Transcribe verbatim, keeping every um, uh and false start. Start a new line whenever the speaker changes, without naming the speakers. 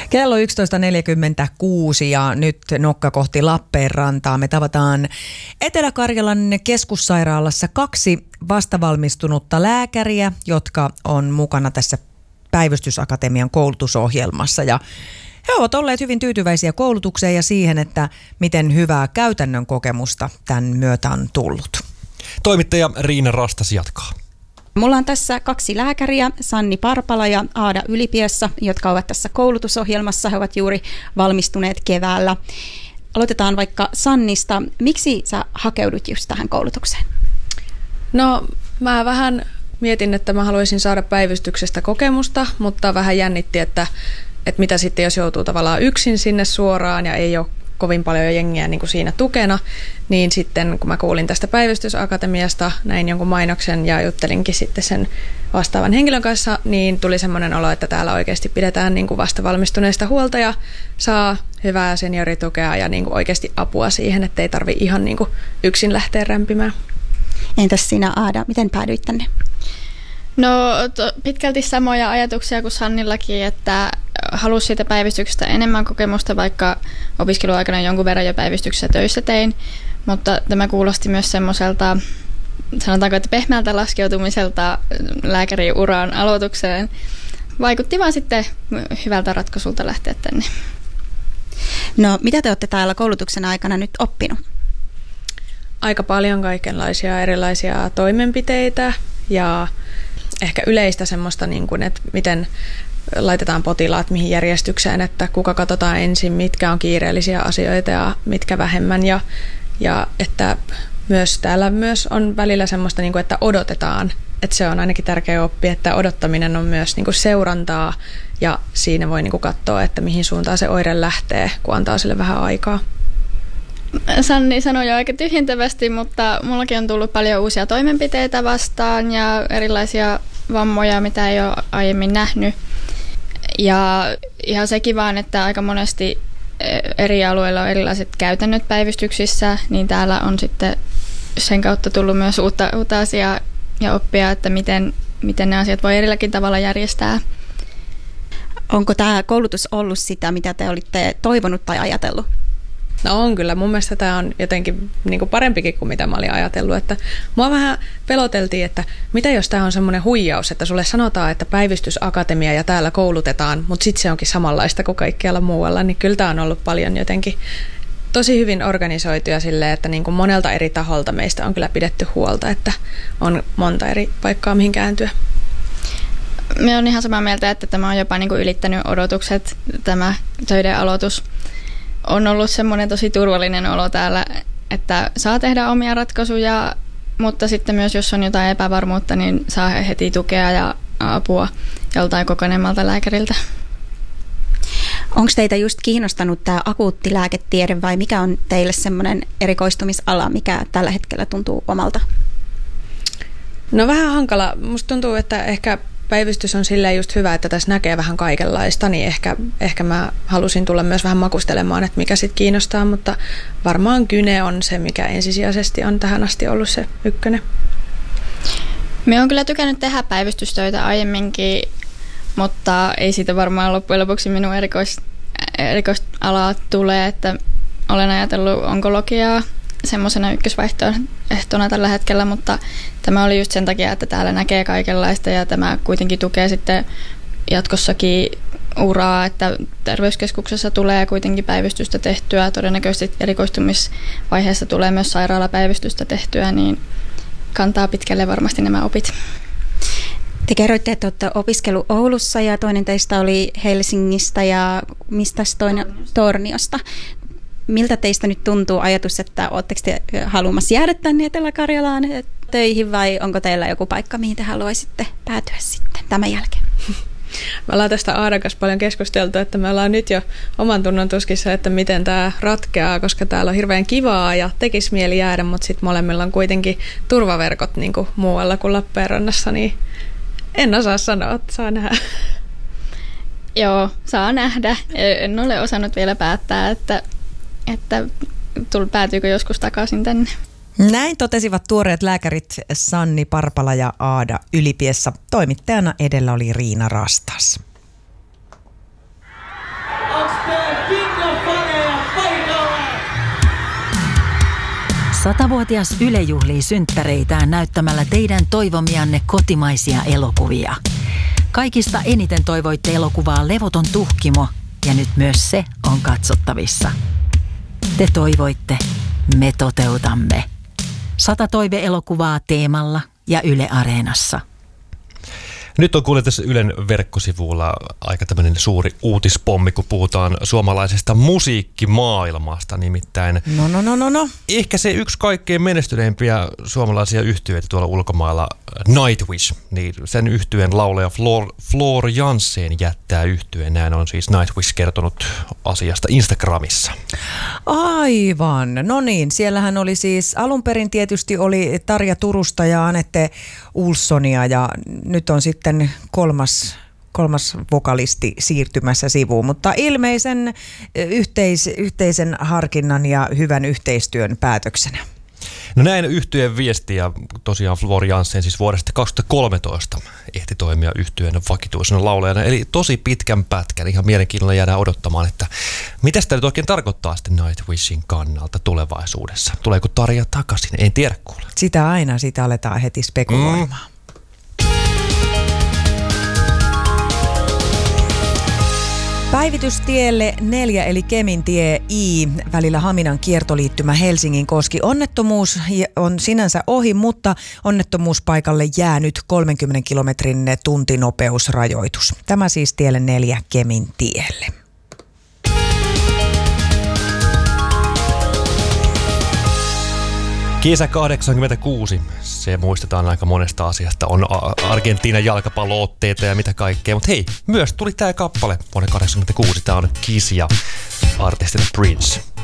Kello yksitoista neljäkymmentäkuusi ja nyt nokka kohti Lappeenrantaa. Me tavataan Etelä-Karjalan keskussairaalassa kaksi vastavalmistunutta lääkäriä, jotka on mukana tässä Päivystysakatemian koulutusohjelmassa. Ja he ovat olleet hyvin tyytyväisiä koulutukseen ja siihen, että miten hyvää käytännön kokemusta tämän myötä on tullut.
Toimittaja Riina Rastas jatkaa.
Mulla on tässä kaksi lääkäriä, Sanni Parpala ja Aada Ylipiessä, jotka ovat tässä koulutusohjelmassa. He ovat juuri valmistuneet keväällä. Aloitetaan vaikka Sannista. Miksi sä hakeudut just tähän koulutukseen?
No mä vähän mietin, että mä haluaisin saada päivystyksestä kokemusta, mutta vähän jännitti, että, että mitä sitten jos joutuu tavallaan yksin sinne suoraan ja ei ole kovin paljon jengiä niin kuin siinä tukena, niin sitten kun mä kuulin tästä Päivystysakatemiasta, näin jonkun mainoksen ja juttelinkin sitten sen vastaavan henkilön kanssa, niin tuli semmoinen olo, että täällä oikeasti pidetään niin kuin vastavalmistuneista huolta ja saa hyvää senioritukea ja niin kuin oikeasti apua siihen, että ei tarvitse ihan niin kuin yksin lähteä rämpimään.
Entäs sinä, Aada, miten päädyit tänne?
No to, pitkälti samoja ajatuksia kuin Sannillakin, että halusi siitä päivystyksestä enemmän kokemusta, vaikka opiskeluaikana jonkun verran jo päivystyksessä töissä tein, mutta tämä kuulosti myös semmoiselta, sanotaanko, että pehmeältä laskeutumiselta lääkärin uran aloitukseen. Vaikutti vaan sitten hyvältä ratkaisulta lähteä tänne.
No, mitä te olette täällä koulutuksen aikana nyt oppinut?
Aika paljon kaikenlaisia erilaisia toimenpiteitä ja ehkä yleistä semmoista, niin kuin, että miten laitetaan potilaat mihin järjestykseen, että kuka katsotaan ensin, mitkä on kiireellisiä asioita ja mitkä vähemmän. Ja, ja että myös täällä myös on välillä semmoista, niin kuin, että odotetaan, että se on ainakin tärkeä oppi, että odottaminen on myös niin kuin seurantaa ja siinä voi niin kuin katsoa, että mihin suuntaan se oire lähtee, kun antaa sille vähän aikaa.
Sanni sanoi jo aika tyhjentävästi, mutta mullakin on tullut paljon uusia toimenpiteitä vastaan ja erilaisia vammoja, mitä ei ole aiemmin nähnyt. Ja ihan sekin vaan, että aika monesti eri alueilla on erilaiset käytännöt päivystyksissä, niin täällä on sitten sen kautta tullut myös uutta, uutta asiaa ja oppia, että miten, miten ne asiat voi erilläkin tavalla järjestää.
Onko tämä koulutus ollut sitä, mitä te olitte toivonut tai ajatellut?
No on kyllä. Mun mielestä tämä on jotenkin niin kuin parempikin kuin mitä mä olin ajatellut. Että mua vähän peloteltiin, että mitä jos tämä on semmoinen huijaus, että sulle sanotaan, että päivystysakatemia ja täällä koulutetaan, mutta sitten se onkin samanlaista kuin kaikkialla muualla. Niin kyllä tämä on ollut paljon jotenkin tosi hyvin organisoituja silleen, että niin kuin monelta eri taholta meistä on kyllä pidetty huolta, että on monta eri paikkaa mihin kääntyä.
Me on ihan samaa mieltä, että tämä on jopa niin kuin ylittänyt odotukset, tämä töiden aloitus. On ollut semmoinen tosi turvallinen olo täällä, että saa tehdä omia ratkaisuja, mutta sitten myös jos on jotain epävarmuutta, niin saa heti tukea ja apua joltain kokeneemmalta lääkäriltä.
Onko teitä just kiinnostanut tämä akuutti lääketiede vai mikä on teille semmoinen erikoistumisala, mikä tällä hetkellä tuntuu omalta?
No vähän hankala. Musta tuntuu, että ehkä päivystys on silleen just hyvä, että tässä näkee vähän kaikenlaista, niin ehkä, ehkä mä halusin tulla myös vähän makustelemaan, että mikä sit kiinnostaa, mutta varmaan gyne on se, mikä ensisijaisesti on tähän asti ollut se ykkönen.
Me on kyllä tykännyt tehdä päivystystöitä aiemminkin, mutta ei siitä varmaan loppujen lopuksi minun erikois, erikoisalaa tulee, että olen ajatellut onkologiaa semmoisena ykkösvaihtoehtona tällä hetkellä, mutta tämä oli just sen takia, että täällä näkee kaikenlaista ja tämä kuitenkin tukee sitten jatkossakin uraa, että terveyskeskuksessa tulee kuitenkin päivystystä tehtyä, todennäköisesti erikoistumisvaiheessa tulee myös sairaalapäivystystä tehtyä, niin kantaa pitkälle varmasti nämä opit.
Te kerroitte, että olette opiskellut Oulussa ja toinen teistä oli Helsingistä ja mistä toinen Torniosta. Torniosta. Miltä teistä nyt tuntuu ajatus, että oletteko te haluamassa jäädä tänne Etelä-Karjalaan töihin vai onko teillä joku paikka, mihin te haluaisitte päätyä sitten tämän jälkeen?
Me ollaan tästä Aadan kanssa paljon keskusteltu, että me ollaan nyt jo oman tunnon tuskissa, että miten tämä ratkeaa, koska täällä on hirveän kivaa ja tekisi mieli jäädä, mutta sitten molemmilla on kuitenkin turvaverkot niin kuin muualla kuin Lappeenrannassa, niin en osaa sanoa, että saa nähdä.
Joo, saa nähdä. En ole osannut vielä päättää, että että päätyykö joskus takaisin tänne.
Näin totesivat tuoreet lääkärit Sanni Parpala ja Aada Ylipiessä. Toimittajana edellä oli Riina Rastas.
Satavuotias Yle juhlii synttäreitään näyttämällä teidän toivomianne kotimaisia elokuvia. Kaikista eniten toivoitte elokuvaa Levoton tuhkimo, ja nyt myös se on katsottavissa. Te toivoitte, me toteutamme. Sata toive-elokuvaa Teemalla ja Yle Areenassa.
Nyt on kuullut tässä Ylen verkkosivuilla aika tämmöinen suuri uutispommi, kun puhutaan suomalaisesta musiikkimaailmasta, nimittäin.
No, no, no, no, no.
Ehkä se yksi kaikkein menestyneimpiä suomalaisia yhtyeitä tuolla ulkomailla, Nightwish, niin sen yhtyeen laulaja Floor, Floor Jansen jättää yhtyeen. Näin on siis Nightwish kertonut asiasta Instagramissa.
Aivan. No niin, siellähän oli siis alun perin tietysti oli Tarja Turusta ja Anette Ulssonia ja nyt on sitten kolmas, kolmas vokalisti siirtymässä sivuun, mutta ilmeisen yhteis, yhteisen harkinnan ja hyvän yhteistyön päätöksenä.
No näin yhtyeen viesti ja tosiaan Floor Jansen siis vuodesta kaksituhattakolmetoista ehti toimia yhtyeen vakituisena laulajana, eli tosi pitkän pätkän. Ihan mielenkiinnolla jäädään odottamaan, että mitä sitä nyt oikein tarkoittaa sitten Nightwishin kannalta tulevaisuudessa. Tuleeko Tarja takaisin? En tiedä kuule.
Sitä aina, sitä aletaan heti spekuloimaan. Mm. Päivitystielle neljä eli Kemintie I välillä Haminan kiertoliittymä Helsingin koski. Onnettomuus on sinänsä ohi, mutta onnettomuuspaikalle jää nyt kolmenkymmenen kilometrin tuntinopeusrajoitus. Tämä siis tielle neljä Kemintielle.
Kesä kahdeksankymmentäkuusi, se muistetaan aika monesta asiasta. On Argentiinan jalkapallo-otteita ja mitä kaikkea. Mutta hei, myös tuli tää kappale vuonna kahdeksankymmentäkuusi. Tää on Kiss ja artistina Prince.